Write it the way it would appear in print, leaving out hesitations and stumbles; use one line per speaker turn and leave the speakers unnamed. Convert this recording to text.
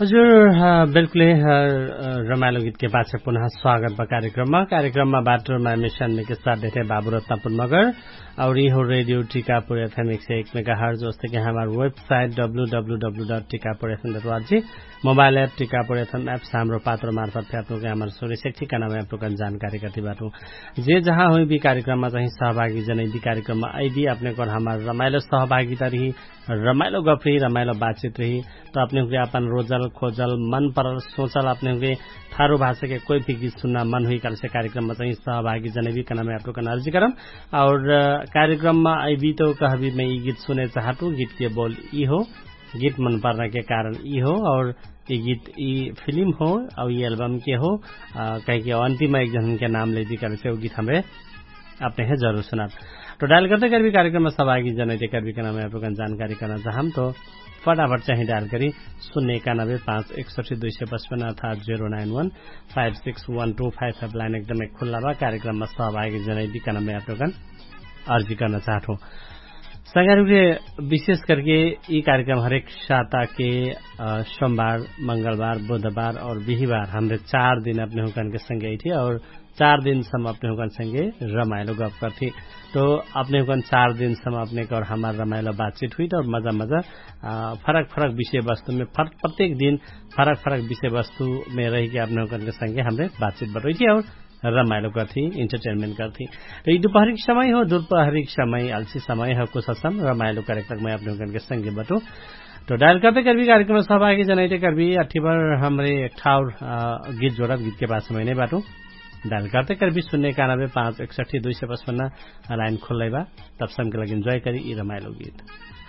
हजुर बिल्कुलै रमाइलो गीत के पाछे पुनः स्वागत बा कार्यक्रममा बाटोमा मिशन में के साथ देखे बाबू रत्नपुर मगर और ये हो रेडियो टीकापुर एफएम 101 मेगाहर्ट्ज जैसे कि हमारे website www.tikapur.org mobile app Tikapur FM app हाम्रो पात्र मार्फत फ्याप्नु के हमारे सुरक्षित ठिकाना में आपको जानकारी करती बाटो जे जहाँ हुई भी कार्यक्रम में चाहिँ सहभागी जनै भी कार्यक्रम में आई भी अपने को हमारे रमाइलो सहभागिता रही रमाइलो गफ रही रमाइलो बातचीत रही तो अपने हुए अपन रोजल खोजल मन पर सोचल अपने हुए थारू भाषा के कोई भी गीत सुनना मन हुई कल से कार्यक्रम में चाहिँ सहभागी जनै भी कना में आप लोग का अर्जी करम और कार्यक्रम में आई भी तो कह भी मैं ये गीत सुने चाहतू गीत के बोल ई हो गीत मन पड़ने के कारण ई हो और ये गीत ये फिल्म हो और ये एल्बम के हो कहीं के अंतिम एक जन के नाम ले दी कर से वो गीत हमें आपने है जरूर सुना तो डायल करते कर भी कार्यक्रम में सहभागी जनै कर भी करना मैं आप लोग जानकारी करना चाहम तो फटाफट चाहिँ डायल करी 091516255 अर्थात 091561255 लाइन एकदमै खुल्ला बा कार्यक्रम में सहभागी जनै भी करना मैं आप लोग अर्जी करना चाहता हूँ संगारू के विशेष करके ये कार्यक्रम हरेक साता के सोमवार मंगलवार बुधवार और बिहीबार हमरे 4 दिन अपने हुकन के संगे आई थी और 4 दिन सम अपने हुकन संगे रमाइलो गप करती तो अपने हुकन 4 दिन सम अपने को और हमारा रमाइलो बातचीत हुई तो और मजा फरक विषय वस्तु में प्रत्येक दिन फरक विषय वस्तु में रह के अपने हुकन के संगे हमरे बातचीत बढ़ी थी और रमाइलो गर्थी इन्टरटेनमेन्ट गर्थी र यो दोपहरी समय हो दोपहरी समय अल्छी समय हो कुछ असम रमाइलो कार्यक्रम में अपने उनके संगे बटो तो डायल करते कर भी कार्यक्रम में सहभागी जनाइते कर भी अठीबर हमरे ठाउर गीत जोड़ब गीत के पास समय नहीं बाटो डायल करते कर भी 091561255 लाइन खुल्लै बा तब सम के लगे एंजॉय करी ई रमाइलो गीत